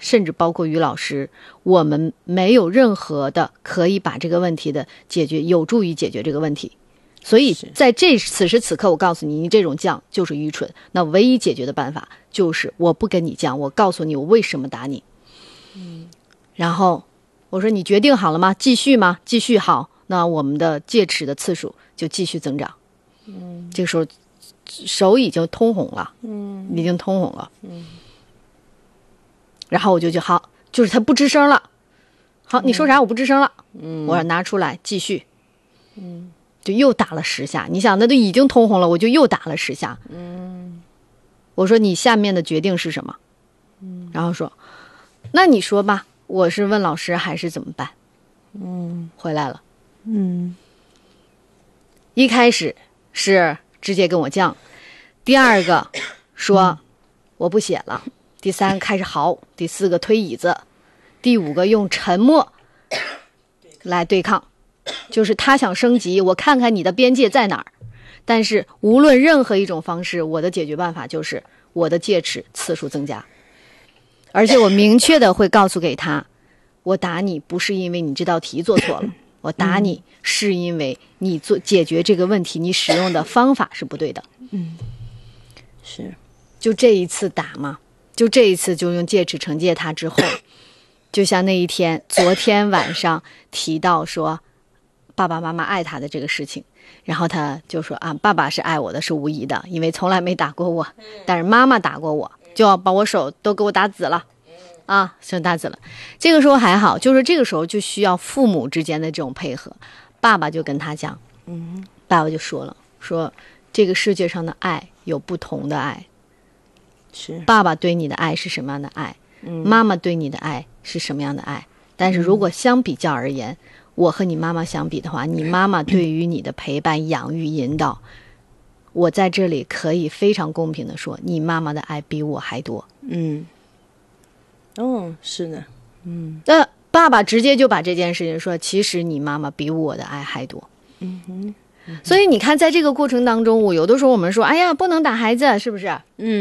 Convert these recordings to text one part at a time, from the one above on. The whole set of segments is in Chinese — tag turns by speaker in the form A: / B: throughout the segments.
A: 甚至包括于老师，我们没有任何的可以把这个问题的解决，有助于解决这个问题。所以在此时此刻，我告诉你，你这种犟就是愚蠢。那唯一解决的办法就是我不跟你犟，我告诉你我为什么打你。然后我说你决定好了吗？继续吗？继续。好，那我们的戒尺的次数就继续增长。这个时候手已经通红了，已经通红了。然后我就好，就是他不吱声了。好，你说啥？我不吱声了。我说拿出来继续。就又打了10下。你想，那都已经通红了，我就又打了10下。我说你下面的决定是什么？然后说，那你说吧，我是问老师还是怎么办？回来了。一开始是直接跟我犟，第二个说我不写了，第3个开始嚎，第4个推椅子，第5个用沉默来对抗。就是他想升级，我看看你的边界在哪儿。但是无论任何一种方式，我的解决办法就是我的戒尺次数增加，而且我明确的会告诉给他，我打你不是因为你这道题做错了，我打你是因为你解决这个问题你使用的方法是不对的。
B: 是，
A: 就这一次打嘛，就这一次就用戒尺惩戒他之后，就像那一天昨天晚上提到说爸爸妈妈爱他的这个事情，然后他就说啊，爸爸是爱我的，是无疑的，因为从来没打过我，但是妈妈打过我，就要把我手都给我打紫了啊，手打紫了。这个时候还好，就是这个时候就需要父母之间的这种配合。爸爸就跟他讲，爸爸就说了，说这个世界上的爱有不同的爱，
B: 是
A: 爸爸对你的爱是什么样的爱，妈妈对你的爱是什么样的爱。但是如果相比较而言，我和你妈妈相比的话，你妈妈对于你的陪伴、养育、引导，我在这里可以非常公平的说，你妈妈的爱比我还多。
B: 是的。
A: 那爸爸直接就把这件事情说，其实你妈妈比我的爱还多。所以你看，在这个过程当中，我有的时候我们说，哎呀，不能打孩子，是不是？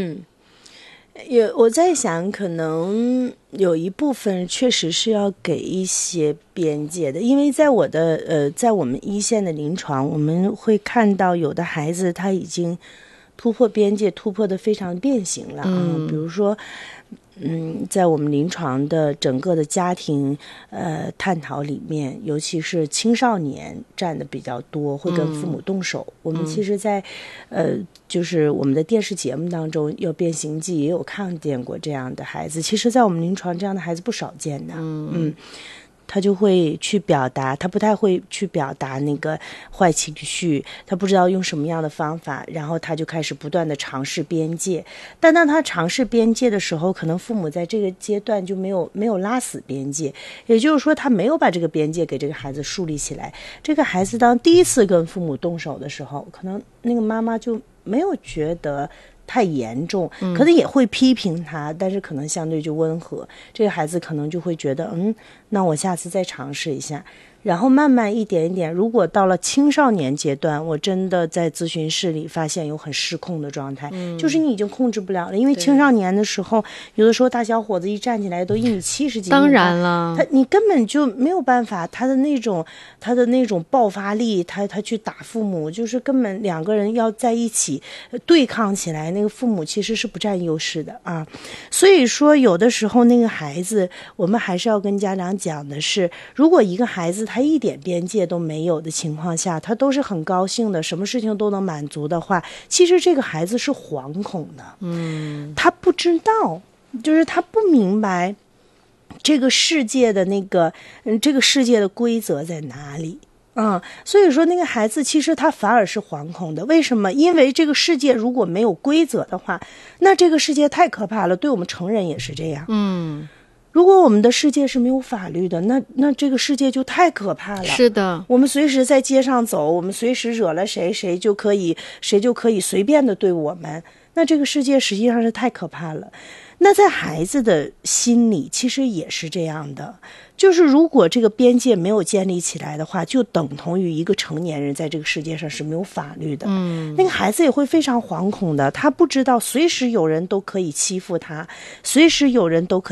B: 我在想，可能有一部分确实是要给一些边界的，因为在我们一线的临床，我们会看到有的孩子他已经突破边界，突破的非常变形了比如说在我们临床的整个的家庭探讨里面，尤其是青少年占的比较多，会跟父母动手。我们其实在就是我们的电视节目当中，有变形记也有看见过这样的孩子。其实在我们临床这样的孩子不少见的。他就会去表达，他不太会去表达那个坏情绪，他不知道用什么样的方法，然后他就开始不断的尝试边界。但当他尝试边界的时候，可能父母在这个阶段就没有拉死边界，也就是说他没有把这个边界给这个孩子树立起来。这个孩子当第一次跟父母动手的时候，可能那个妈妈就没有觉得太严重，可能也会批评他，但是可能相对就温和。这个孩子可能就会觉得那我下次再尝试一下，然后慢慢一点一点。如果到了青少年阶段，我真的在咨询室里发现有很失控的状态，就是你已经控制不了了。因为青少年的时候，有的时候大小伙子一站起来都1.70米几，
A: 当然了，
B: 你根本就没有办法，他的那种爆发力，他去打父母，就是根本两个人要在一起对抗起来，那个父母其实是不占优势的啊。所以说有的时候那个孩子，我们还是要跟家长讲的是，如果一个孩子他一点边界都没有的情况下，他都是很高兴的，什么事情都能满足的话，其实这个孩子是惶恐的。他不知道，就是他不明白这个世界的这个世界的规则在哪里。所以说那个孩子其实他反而是惶恐的。为什么？因为这个世界如果没有规则的话，那这个世界太可怕了，对我们成人也是这样。如果我们的世界是没有法律的，那这个世界就太可怕了。
A: 是的，
B: 我们随时在街上走，我们随时惹了谁，谁就可以随便的对我们，那这个世界实际上是太可怕了。那在孩子的心里其实也是这样的，就是如果这个边界没有建立起来的话，就等同于一个成年人在这个世界上是没有法律的。那个孩子也会非常惶恐的，他不知道随时有人都可以欺负他，随时有人都可以